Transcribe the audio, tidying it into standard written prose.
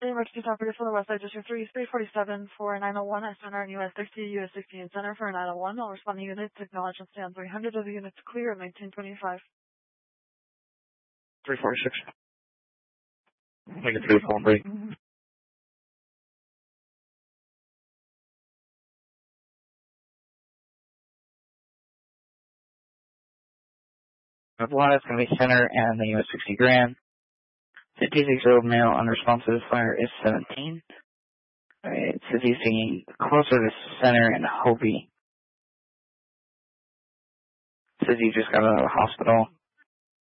Emergency operator for the West Side District 3, 347 for 901. I center in US 60, US 16 center for 901. All responding units acknowledge and stand 300 of the units clear at 1925. 346. Make it 343. One is going to be center and the US 60 Grand. 56-year-old male unresponsive, fire is 17. It says he's being closer to center and Hopi. It says he just got out of the hospital.